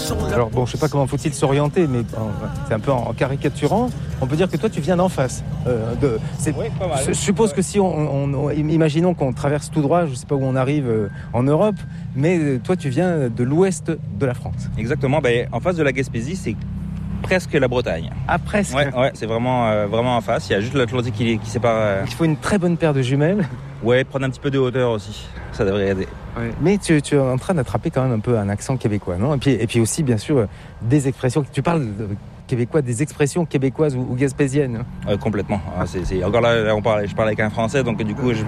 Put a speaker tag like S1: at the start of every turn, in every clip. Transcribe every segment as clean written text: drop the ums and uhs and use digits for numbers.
S1: Alors bon, je sais pas comment faut-il s'orienter, mais c'est un peu en caricaturant. On peut dire que toi, tu viens d'en face.
S2: Oui, pas mal.
S1: Je suppose que si imaginons qu'on traverse tout droit, je sais pas où on arrive en Europe, mais toi, tu viens de l'ouest de la France.
S2: Exactement. En face de la Gaspésie, c'est presque la Bretagne.
S1: Ah, presque.
S2: Ouais, c'est vraiment, vraiment en face. Il y a juste l'Atlantique qui sépare.
S1: Il faut une très bonne paire de jumelles.
S2: Ouais, prendre un petit peu de hauteur aussi. Ça devrait aider.
S1: Ouais. Mais tu es en train d'attraper quand même un peu un accent québécois, non ? Et puis aussi, bien sûr, des expressions. Tu parles québécois, des expressions québécoises ou gaspésiennes.
S2: Complètement. Encore là, je parle avec un Français, donc du coup, je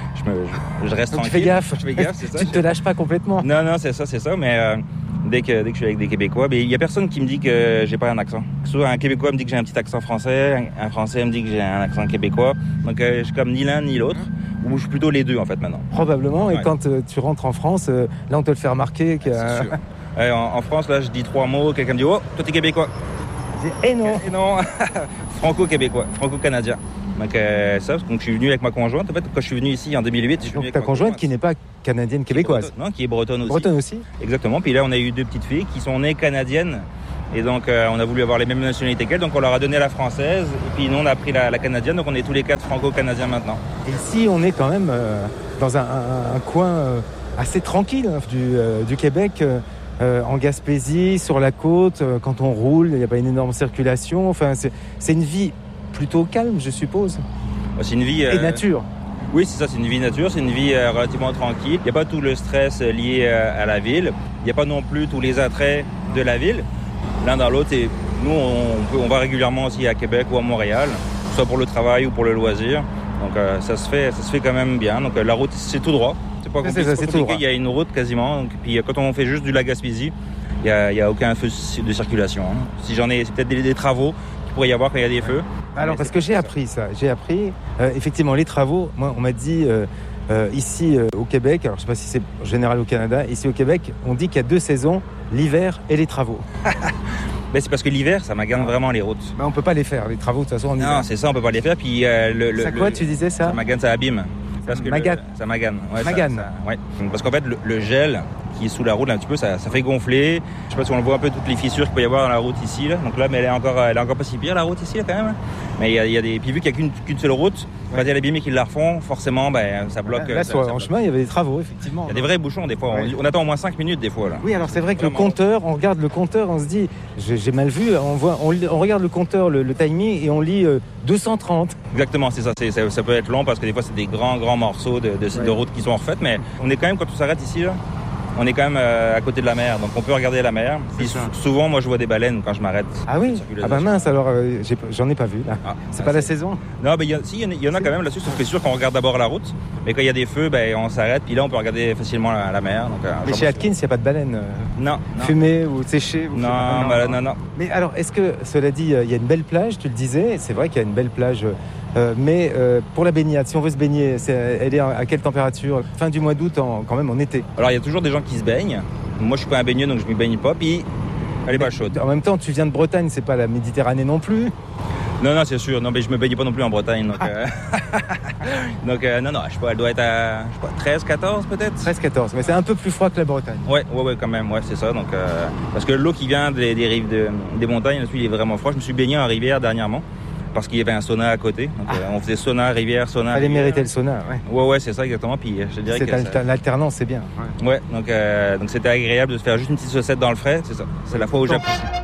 S2: reste
S1: donc
S2: tranquille.
S1: Tu fais gaffe.
S2: Je fais gaffe, c'est ça.
S1: Tu ne te lâches pas complètement.
S2: Non, c'est ça. Mais dès que je suis avec des Québécois, il n'y a personne qui me dit que j'ai pas un accent. Souvent, un Québécois me dit que j'ai un petit accent français, un Français me dit que j'ai un accent québécois. Donc, je suis comme ni l'un ni l'autre. Ou je suis plutôt les deux, en fait, maintenant.
S1: Probablement. Ouais. Et quand tu rentres en France, là, on te le fait remarquer.
S2: C'est sûr. En France, là, je dis 3 mots. Quelqu'un me dit « Oh, toi, t'es Québécois ».
S1: Et non.
S2: Franco-québécois, franco-canadien. Donc donc je suis venu avec ma conjointe. En fait, quand je suis venu ici en 2008, je suis venu avec
S1: ta conjointe qui n'est pas canadienne québécoise.
S2: Non, qui est bretonne aussi.
S1: Bretonne aussi.
S2: Exactement. Puis là, on a eu 2 petites filles qui sont nées canadiennes. Et donc, on a voulu avoir les mêmes nationalités qu'elles. Donc, on leur a donné la française. Et puis, nous, on a pris la canadienne. Donc, on est tous les 4 franco-canadiens maintenant.
S1: Et ici, on est quand même dans un coin assez tranquille du Québec. En Gaspésie, sur la côte, quand on roule, il n'y a pas une énorme circulation. Enfin, c'est une vie plutôt calme, je suppose.
S2: C'est une vie...
S1: Et nature.
S2: Oui, c'est ça, c'est une vie nature, c'est une vie relativement tranquille. Il n'y a pas tout le stress lié à la ville. Il n'y a pas non plus tous les attraits de la ville. L'un dans l'autre, et nous, on va régulièrement aussi à Québec ou à Montréal, soit pour le travail ou pour le loisir. Donc, ça se fait quand même bien. Donc, la route, c'est tout droit. C'est pas compliqué, c'est tout droit. Il y a une route quasiment. Donc, puis quand on fait juste du lac Gaspésie, il y a aucun feu de circulation. Si c'est peut-être des travaux qu'il pourrait y avoir quand il y a des feux.
S1: Alors parce que j'ai appris ça. Effectivement les travaux. Moi, on m'a dit ici au Québec. Alors je sais pas si c'est général au Canada. Ici au Québec, on dit qu'il y a 2 saisons, l'hiver et les travaux.
S2: C'est parce que l'hiver, ça magane vraiment les routes.
S1: On peut pas les faire, les travaux de toute façon en hiver.
S2: Non, c'est ça, on peut pas les faire. Puis
S1: tu disais ça ?
S2: Ça magane, ça abîme. Parce que ça magane. Ouais,
S1: magane.
S2: Ouais. Parce qu'en fait, le gel qui est sous la route là, un petit peu, ça fait gonfler. Je sais pas si on voit un peu toutes les fissures qu'il peut y avoir dans la route ici. Là. Donc là, mais elle est encore pas si pire la route ici là, quand même. Mais il y a des. Puis vu qu'il n'y a qu'une seule route, quand il y a les abîmés qui la refont, forcément, ça bloque.
S1: Là, en chemin, il y avait des travaux, effectivement.
S2: Il y a des vrais bouchons des fois. Ouais. On attend au moins 5 minutes des fois là.
S1: Oui, alors c'est vrai que vraiment. Le compteur, on regarde le compteur, on se dit, j'ai mal vu. On regarde le compteur, le timing, et on lit 230.
S2: Exactement, c'est ça. Ça peut être long parce que des fois c'est des grands morceaux de route qui sont refaites, mais on est quand même, quand on s'arrête ici là, on est quand même à côté de la mer, donc on peut regarder la mer. Puis souvent, moi je vois des baleines quand je m'arrête.
S1: Ah oui. Ah bah mince, alors j'en ai pas vu là. C'est pas la saison.
S2: Non, mais il y en a quand même là-dessus. Sauf que c'est sûr qu'on regarde d'abord la route, mais quand il y a des feux, on s'arrête, puis là on peut regarder facilement la mer. Donc,
S1: mais chez Atkins, il n'y a pas de baleines fumées ou séchées.
S2: Non.
S1: Mais alors, est-ce que cela dit, il y a une belle plage, tu le disais, c'est vrai qu'il y a une belle plage. Mais pour la baignade, si on veut se baigner, elle est à quelle température ? Fin du mois d'août, quand même en été.
S2: Alors il y a toujours des gens qui se baignent. Moi je suis pas un baigneux donc je m'y baigne pas. Puis elle est pas chaude.
S1: En même temps, tu viens de Bretagne, c'est pas la Méditerranée non plus.
S2: Non, c'est sûr. Non, mais je me baigne pas non plus en Bretagne. Donc, non, je sais pas, elle doit être à 13, 14 peut-être.
S1: 13, 14, mais c'est un peu plus froid que la Bretagne.
S2: Ouais, quand même, c'est ça. Donc, parce que l'eau qui vient des rives des montagnes, là-dessus, il est vraiment froid. Je me suis baigné en rivière dernièrement. Parce qu'il y avait un sauna à côté. Donc, on faisait sauna, rivière, sauna.
S1: Fallait mériter le sauna, ouais.
S2: Ouais, c'est ça, exactement. Puis je dirais
S1: l'alternance, c'est bien.
S2: Ouais, donc c'était agréable de se faire juste une petite saucette dans le frais, c'est ça. C'est la fois où j'apprécie.